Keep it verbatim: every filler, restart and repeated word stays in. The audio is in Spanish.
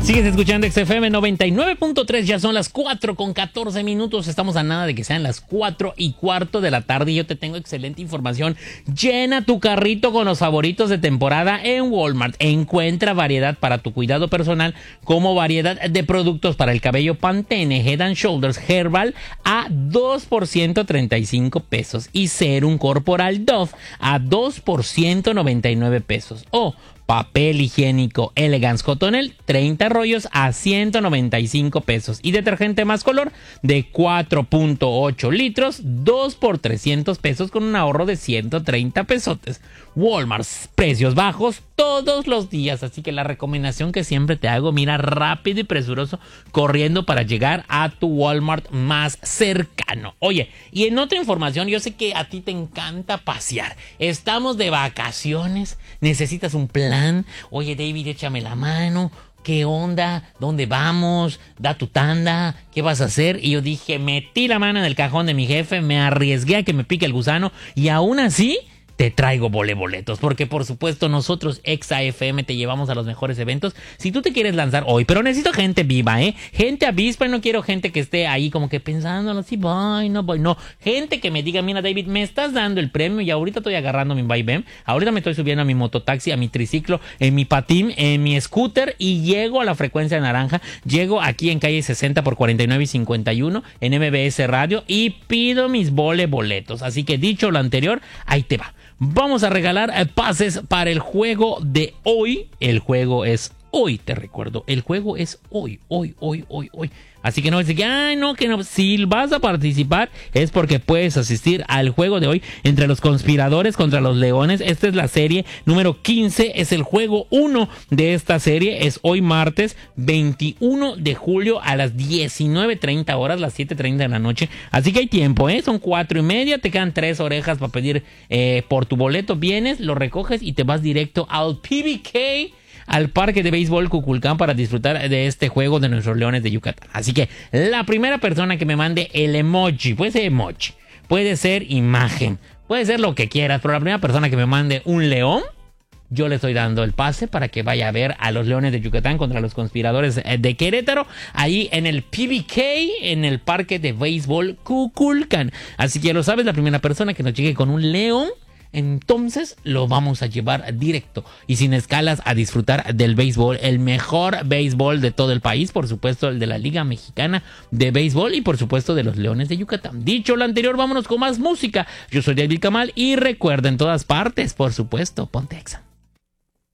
Sigues escuchando X F M noventa y nueve punto tres, ya son las cuatro con catorce minutos, estamos a nada de que sean las cuatro y cuarto de la tarde y yo te tengo excelente información. Llena tu carrito con los favoritos de temporada en Walmart. Encuentra variedad para tu cuidado personal como variedad de productos para el cabello Pantene Head and Shoulders Herbal a dos por ciento treinta y cinco pesos y Serum Corporal Dove a dos por ciento noventa y nueve pesos. O papel higiénico Elegance Cotonel, treinta rollos a ciento noventa y cinco pesos. Y detergente Más Color de cuatro punto ocho litros, dos por trescientos pesos con un ahorro de ciento treinta pesotes. Walmart, precios bajos todos los días. Así que la recomendación que siempre te hago, mira, rápido y presuroso, corriendo para llegar a tu Walmart más cercano. Oye, y en otra información, yo sé que a ti te encanta pasear. Estamos de vacaciones, necesitas un plan. Oye, David, échame la mano. ¿Qué onda? ¿Dónde vamos? Da tu tanda. ¿Qué vas a hacer? Y yo dije, metí la mano en el cajón de mi jefe, me arriesgué a que me pique el gusano y aún así te traigo voleboletos, porque por supuesto nosotros Exa F M te llevamos a los mejores eventos. Si tú te quieres lanzar hoy, pero necesito gente viva, ¿eh? Gente avispa, no quiero gente que esté ahí como que pensándolo, sí voy, no voy, no. Gente que me diga, mira David, me estás dando el premio y ahorita estoy agarrando mi vaivén, ahorita me estoy subiendo a mi mototaxi, a mi triciclo, en mi patín, en mi scooter y llego a la frecuencia naranja, llego aquí en calle sesenta por cuarenta y nueve y cincuenta y uno en M B S Radio y pido mis voleboletos. Así que dicho lo anterior, ahí te va. Vamos a regalar eh, pases para el juego de hoy. El juego es hoy, te recuerdo. El juego es hoy, hoy, hoy, hoy, hoy. Así que no dice que, ay, no, que no. Si vas a participar es porque puedes asistir al juego de hoy entre los conspiradores contra los leones. Esta es la serie número quince. Es el juego uno de esta serie. Es hoy martes veintiuno de julio a las diecinueve treinta horas, las siete treinta de la noche. Así que hay tiempo, ¿eh? Son cuatro y media. Te quedan tres orejas para pedir eh, por tu boleto. Vienes, lo recoges y te vas directo al P B K, al Parque de Béisbol Cuculcán, para disfrutar de este juego de nuestros Leones de Yucatán. Así que la primera persona que me mande el emoji, puede ser emoji, puede ser imagen, puede ser lo que quieras, pero la primera persona que me mande un león, yo le estoy dando el pase para que vaya a ver a los Leones de Yucatán contra los conspiradores de Querétaro, ahí en el P B K, en el Parque de Béisbol Cuculcán. Así que ya lo sabes, la primera persona que nos llegue con un león, entonces lo vamos a llevar directo y sin escalas a disfrutar del béisbol, el mejor béisbol de todo el país, por supuesto el de la Liga Mexicana de Béisbol y por supuesto de los Leones de Yucatán. Dicho lo anterior, vámonos con más música. Yo soy David Kamal y recuerda, en todas partes, por supuesto, ponte Exa.